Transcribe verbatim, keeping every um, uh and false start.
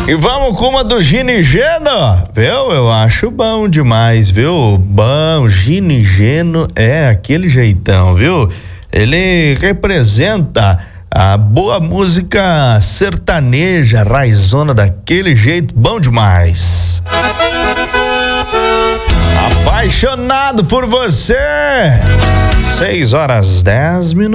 E vamos com uma do Gino e Geno, viu? Eu acho bom demais, viu? Bom, Gino e Geno é aquele jeitão, viu? Ele representa a boa música sertaneja, raizona daquele jeito, bom demais. Apaixonado por você. Seis horas, dez minutos.